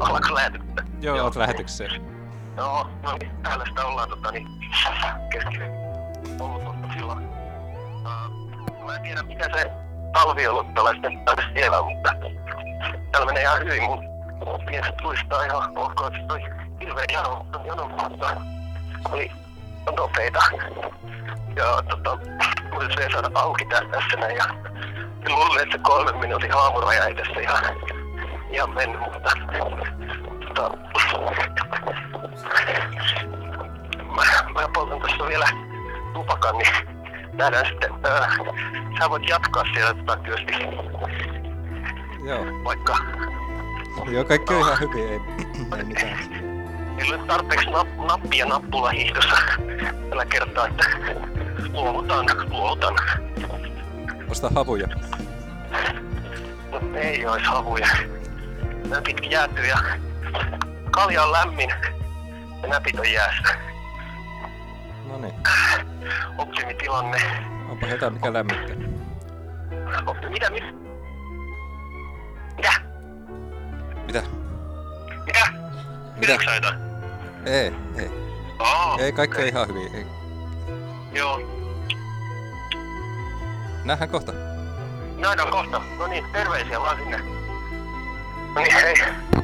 Ollaanko lähetyksessä? Joo, oot lähetyksessä. Joo, no niin, täällä sitä ollaan keskinen olutosta silloin. Mä en tiedä mikä se talvi on ollut tällaisten siellä, mutta täällä menee ihan hyvin. Mun pienet tuistaa ihan ok, että toi hirveä jano, mutta oli nopeita. Ja mulla se saada auki tässä näin ja luulen, että se 3 minuutin haamuraja ei tässä ihan mennyt, mutta mä poltan tässä vielä tupakan, niin nähdään sitten. Sä voit jatkaa siellä työsti. Joo. Vaikka... Joo, kaikki on ihan hyvin, ei mitään. Ei ole tarpeeksi nappia nappula hiihdossa tällä kertaa, että luovutan. Osta havuja. No ei ois havuja. Näpit jäätyy ja kalja on lämmin ja näpit on jäässä. Noniin. Optimitilanne. Onpa jotain mikä lämmittää. Mitä? Pitääkö sä jotain? Ei. Ei, kaikki on ihan hyvin. Ei. Joo. Nähdään kohta. Nähdään kohta. No niin, terveisiä vaan sinne. No niin, hei.